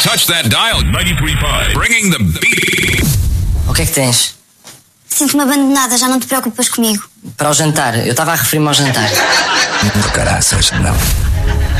touch that dial. 93.5. Bringing the beat. O que é que tens? Sinto-me abandonada, já não te preocupas comigo. Para o jantar. Eu estava a referir-me ao jantar. Caraças, não.